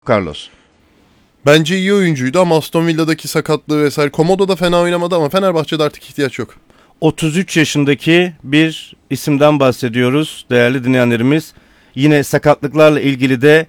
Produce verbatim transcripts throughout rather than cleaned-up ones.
Carlos. Bence iyi oyuncuydu ama Aston Villa'daki sakatlığı vesaire. Komodo da fena oynamadı ama Fenerbahçe'de artık ihtiyaç yok. otuz üç yaşındaki bir isimden bahsediyoruz değerli dinleyenlerimiz. Yine sakatlıklarla ilgili de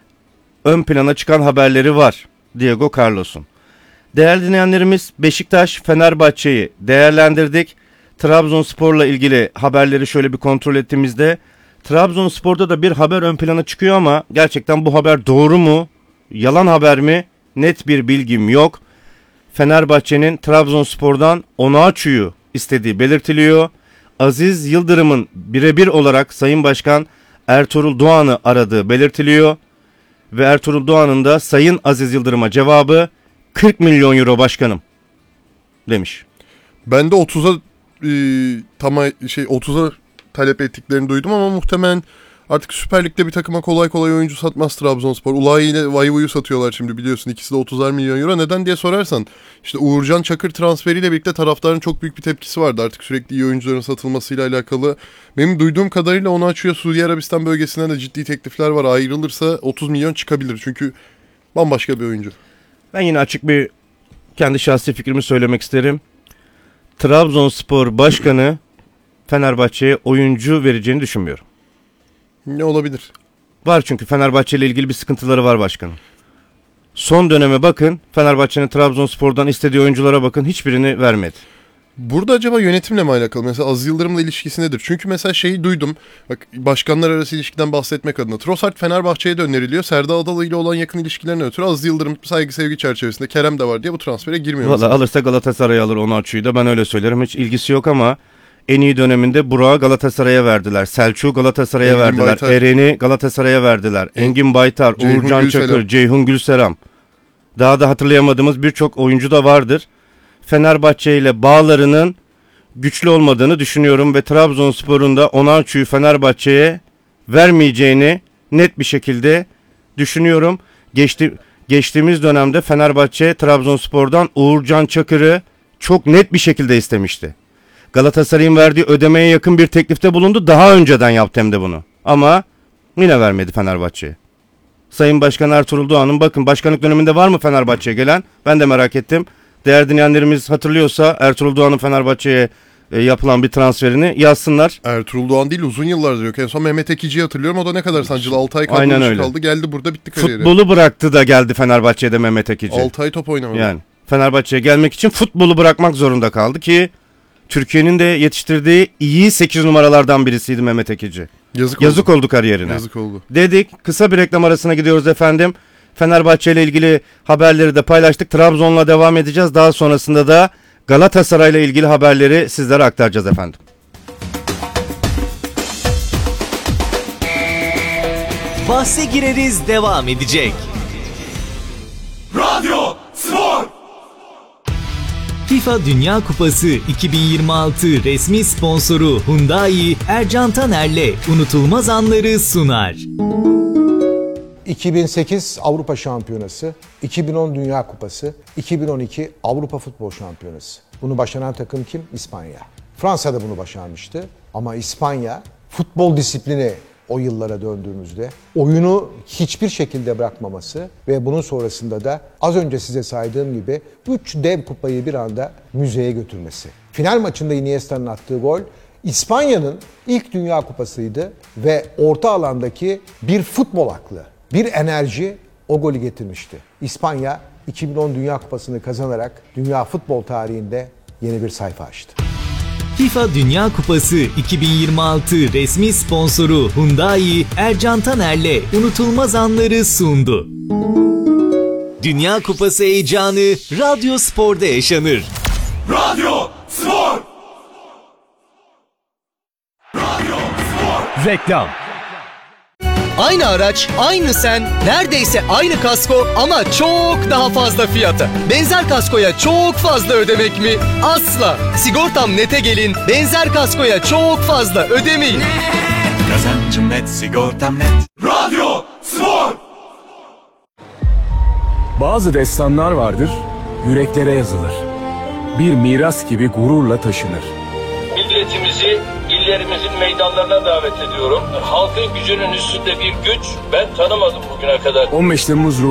ön plana çıkan haberleri var Diego Carlos'un. Değerli dinleyenlerimiz, Beşiktaş Fenerbahçe'yi değerlendirdik. Trabzonspor'la ilgili haberleri şöyle bir kontrol ettiğimizde Trabzonspor'da da bir haber ön plana çıkıyor ama gerçekten bu haber doğru mu? Yalan haber mi? Net bir bilgim yok. Fenerbahçe'nin Trabzonspor'dan Onaçu'yu istediği belirtiliyor. Aziz Yıldırım'ın birebir olarak Sayın Başkan Ertuğrul Doğan'ı aradığı belirtiliyor. Ve Ertuğrul Doğan'ın da Sayın Aziz Yıldırım'a cevabı kırk milyon euro başkanım demiş. Ben de otuza e, tam şey otuza talep ettiklerini duydum ama muhtemelen artık Süper Lig'de bir takıma kolay kolay oyuncu satmaz Trabzonspor. Ulayi ile Vayvo'yu satıyorlar şimdi biliyorsun. İkisi de otuzar milyon euro. Neden diye sorarsan işte Uğurcan Çakır transferiyle birlikte taraftarın çok büyük bir tepkisi vardı. Artık sürekli iyi oyuncuların satılmasıyla alakalı. Benim duyduğum kadarıyla onu açıyor. Suudi Arabistan bölgesinden de ciddi teklifler var. Ayrılırsa otuz milyon çıkabilir. Çünkü bambaşka bir oyuncu. Ben yine açık bir kendi şahsi fikrimi söylemek isterim. Trabzonspor Başkanı Fenerbahçe'ye oyuncu vereceğini düşünmüyorum. Ne olabilir? Var çünkü Fenerbahçe ile ilgili bir sıkıntıları var başkanım. Son döneme bakın, Fenerbahçe'nin Trabzonspor'dan istediği oyunculara bakın, hiçbirini vermedi. Burada acaba yönetimle mi alakalı? Mesela Aziz Yıldırım'la ilişkisi nedir? Çünkü mesela şeyi duydum. Bak, başkanlar arası ilişkiden bahsetmek adına. Trossard Fenerbahçe'ye de öneriliyor. Serdar Adalı ile olan yakın ilişkilerine ötürü Aziz Yıldırım saygı sevgi çerçevesinde Kerem de var diye bu transfere girmiyor. Valla alırsa Galatasaray alır Onaçu'yu da, ben öyle söylerim. Hiç ilgisi yok ama en iyi döneminde Burak'ı Galatasaray'a verdiler. Selçuk'u Galatasaray'a Engin verdiler. Baytar. Eren'i Galatasaray'a verdiler. En- Engin Baytar, Ceyhun Uğurcan Gülselam. Çakır, Ceyhun Gülselam. Daha da hatırlayamadığımız birçok oyuncu da vardır. Fenerbahçe ile bağlarının güçlü olmadığını düşünüyorum ve Trabzonspor'un da Onaçu'yu Fenerbahçe'ye vermeyeceğini net bir şekilde düşünüyorum. Geçti, geçtiğimiz dönemde Fenerbahçe Trabzonspor'dan Uğurcan Çakır'ı çok net bir şekilde istemişti. Galatasaray'ın verdiği ödemeye yakın bir teklifte bulundu. Daha önceden yaptı hem de bunu. Ama yine vermedi Fenerbahçe'ye. Sayın Başkan Ertuğrul Doğan'ın bakın başkanlık döneminde var mı Fenerbahçe'ye gelen? Ben de merak ettim. Değerli dinleyenlerimiz hatırlıyorsa Ertuğrul Doğan'ın Fenerbahçe'ye e, yapılan bir transferini yazsınlar. Ertuğrul Doğan değil, uzun yıllardır yok. En son Mehmet Ekici'yi hatırlıyorum. O da ne kadar sancılı. altı ay kadro kaldı. Geldi burada bitti kariyeri. Futbolu bıraktı da geldi Fenerbahçe'de Mehmet Ekici. altı ay top oynamadı. Yani Fenerbahçe'ye gelmek için futbolu bırakmak zorunda kaldı ki Türkiye'nin de yetiştirdiği iyi sekiz numaralardan birisiydi Mehmet Ekici. Yazık, Yazık oldu. oldu kariyerine. Yazık oldu. Dedik, kısa bir reklam arasına gidiyoruz efendim. Fenerbahçe ile ilgili haberleri de paylaştık. Trabzon'la devam edeceğiz. Daha sonrasında da Galatasaray'la ilgili haberleri sizlere aktaracağız efendim. Bahse gireriz devam edecek. Radyo Spor. FIFA Dünya Kupası iki bin yirmi altı resmi sponsoru Hyundai Ercan Taner'le unutulmaz anları sunar. iki bin sekiz Avrupa Şampiyonası, iki bin on Dünya Kupası, iki bin on iki Avrupa Futbol Şampiyonası. Bunu başaran takım kim? İspanya. Fransa da bunu başarmıştı ama İspanya futbol disiplini o yıllara döndüğümüzde oyunu hiçbir şekilde bırakmaması ve bunun sonrasında da az önce size saydığım gibi üç dev kupayı bir anda müzeye götürmesi. Final maçında Iniesta'nın attığı gol İspanya'nın ilk Dünya Kupası'ydı ve orta alandaki bir futbol aklı, bir enerji o golü getirmişti. İspanya iki bin on Dünya Kupası'nı kazanarak dünya futbol tarihinde yeni bir sayfa açtı. FIFA Dünya Kupası iki bin yirmi altı resmi sponsoru Hyundai Ercan Taner'le unutulmaz anları sundu. Dünya Kupası heyecanı Radyo Spor'da yaşanır. Radyo Spor. Radyo Spor. Reklam. Aynı araç, aynı sen, neredeyse aynı kasko ama çok daha fazla fiyata. Benzer kaskoya çok fazla ödemek mi? Asla. Sigortam Net'e gelin, benzer kaskoya çok fazla ödemeyin. Net. Kazancım net, sigortam net. Radyo Spor. Bazı destanlar vardır, yüreklere yazılır. Bir miras gibi gururla taşınır. Milletimizi illerimizin meydanlarına davet ediyorum. Halkın gücünün üstünde bir güç ben tanımadım bugüne kadar. on beş Temmuz